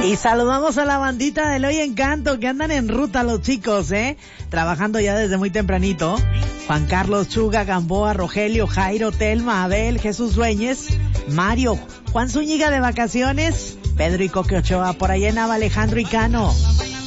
Y saludamos a la bandita del Hoy Encanto, que andan en ruta los chicos, trabajando ya desde muy tempranito. Juan Carlos, Chuga, Gamboa, Rogelio, Jairo, Telma, Abel, Jesús Dueñez, Mario, Juan Zúñiga de vacaciones, Pedro y Coque Ochoa, por allá en Nava, Alejandro y Cano.